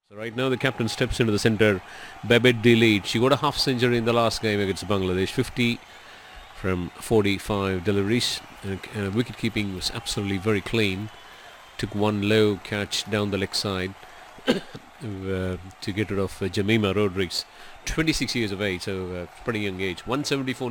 So right now the captain steps into the centre. Babette Delete. She got a half century in the last game against Bangladesh. 50 from 45 deliveries. And wicket keeping was absolutely very clean. Took one low catch down the leg side to get rid of Jemima Rodriguez. 26 years of age, so pretty young age. 174